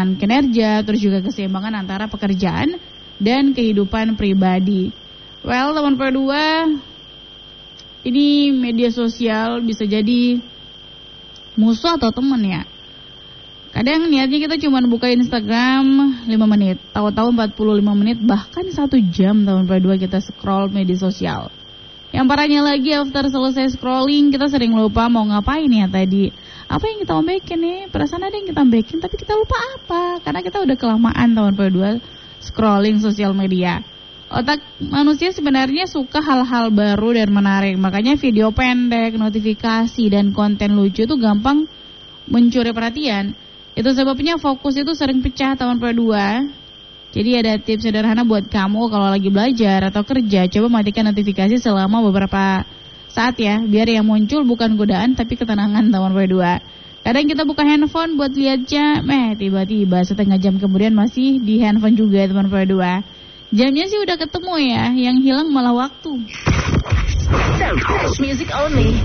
peningkatan kinerja, terus juga keseimbangan antara pekerjaan dan kehidupan pribadi. Well, teman berdua, ini media sosial bisa jadi musuh atau teman ya. Kadang niatnya kita cuma buka Instagram 5 menit, tahu-tahu 45 menit, bahkan 1 jam tahun berdua kita scroll media sosial. Yang parahnya lagi, after selesai scrolling, kita sering lupa mau ngapain ya tadi. Apa yang kita ombekin nih? Perasaan ada yang kita ombekin, tapi kita lupa apa? Karena kita udah kelamaan tahun berdua scrolling sosial media. Otak manusia sebenarnya suka hal-hal baru dan menarik. Makanya video pendek, notifikasi, dan konten lucu itu gampang mencuri perhatian. Itu sebabnya fokus itu sering pecah tahun berdua. Jadi ada tips sederhana buat kamu kalau lagi belajar atau kerja. Coba matikan notifikasi selama beberapa saat ya. Biar yang muncul bukan godaan tapi ketenangan tahun berdua. Kadang kita buka handphone buat lihat jam, tiba-tiba setengah jam kemudian masih di handphone juga teman berdua. Jamnya sih udah ketemu ya, yang hilang malah waktu. Music only.